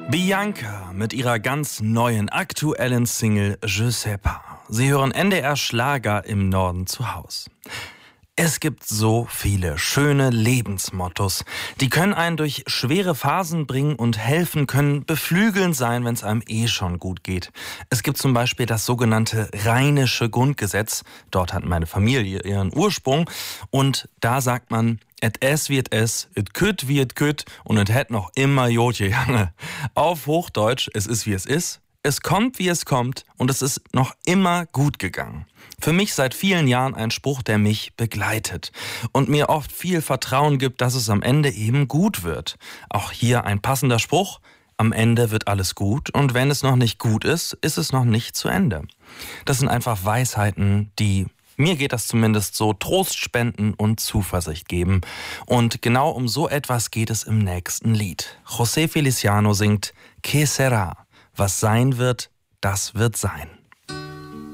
Bianca mit ihrer ganz neuen, aktuellen Single Je sais pas. Sie hören NDR Schlager im Norden zu Haus. Es gibt so viele schöne Lebensmottos. Die können einen durch schwere Phasen bringen und helfen, können beflügelnd sein, wenn es einem schon gut geht. Es gibt zum Beispiel das sogenannte Rheinische Grundgesetz. Dort hat meine Familie ihren Ursprung. Und da sagt man, et es wird es, et kütt wie et kütt und et hätt noch immer Jod gegangen. Auf Hochdeutsch, es ist wie es ist. Es kommt, wie es kommt und es ist noch immer gut gegangen. Für mich seit vielen Jahren ein Spruch, der mich begleitet und mir oft viel Vertrauen gibt, dass es am Ende eben gut wird. Auch hier ein passender Spruch: Am Ende wird alles gut und wenn es noch nicht gut ist, ist es noch nicht zu Ende. Das sind einfach Weisheiten, die, mir geht das zumindest so, Trost spenden und Zuversicht geben. Und genau um so etwas geht es im nächsten Lied. José Feliciano singt Que sera? Was sein wird, das wird sein.